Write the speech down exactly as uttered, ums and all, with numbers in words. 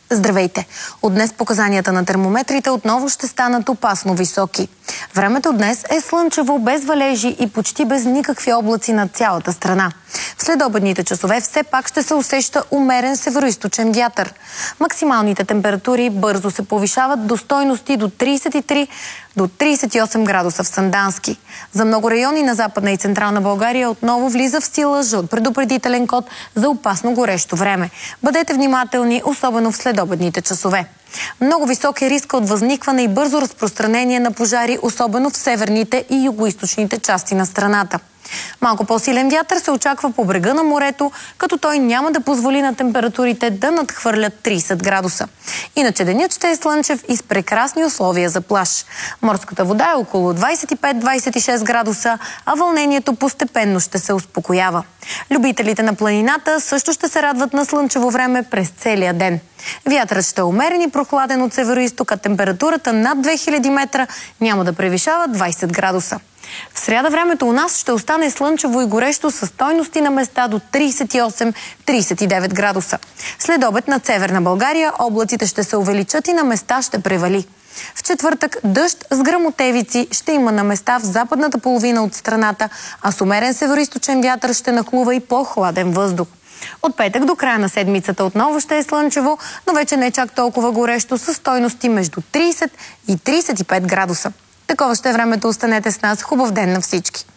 Здравейте! От днес показанията на термометрите отново ще станат опасно високи. Времето днес е слънчево, без валежи и почти без никакви облаци над цялата страна. В следобедните часове все пак ще се усеща умерен североизточен вятър. Максималните температури бързо се повишават до стойности до тридесет и три до тридесет и осем градуса в Сандански. За много райони на Западна и Централна България отново влиза в сила жълт предупредителен код за опасно горещо време. Бъдете внимателни, особено в следобедните часове. Много висок е риска от възникване и бързо разпространение на пожари, особено в северните и югоизточните части на страната. Малко по-силен вятър се очаква по брега на морето, като той няма да позволи на температурите да надхвърлят тридесет градуса. Иначе денят ще е слънчев и с прекрасни условия за плаж. Морската вода е около двадесет и пет до двадесет и шест градуса, а вълнението постепенно ще се успокоява. Любителите на планината също ще се радват на слънчево време през целия ден. Вятърът ще е умерен и прохладен от североизток, а температурата над две хиляди метра няма да превишава двадесет градуса. В сряда времето у нас ще остане слънчево и горещо със стойности на места до тридесет и осем до тридесет и девет градуса. След обед над Северна България облаците ще се увеличат и на места ще превали. В четвъртък дъжд с гръмотевици ще има на места в западната половина от страната, а с умерен североизточен вятър ще нахлува и по-хладен въздух. От петък до края на седмицата отново ще е слънчево, но вече не чак толкова горещо, със стойности между тридесет и тридесет и пет градуса. Такова ще е времето, останете с нас. Хубав ден на всички!